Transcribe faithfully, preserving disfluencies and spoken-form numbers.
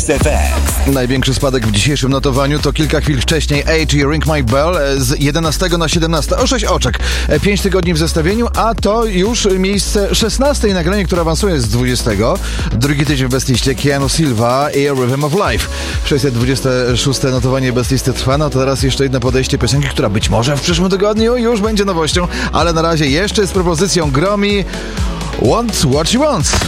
X F M. Największy spadek w dzisiejszym notowaniu to kilka chwil wcześniej A G Ring My Bell z jedenastego na siedemnaste, o sześć oczek. pięć tygodni w zestawieniu, a to już miejsce szesnaste i nagranie, które awansuje z dwudziestego. Drugi tydzień w bestliście Keanu Silva i Rhythm of Life. sześćset dwudzieste szóste notowanie bestlisty trwa, no to teraz jeszcze jedno podejście piosenki, która być może w przyszłym tygodniu już będzie nowością, ale na razie jeszcze z propozycją Gromi Want What You Want.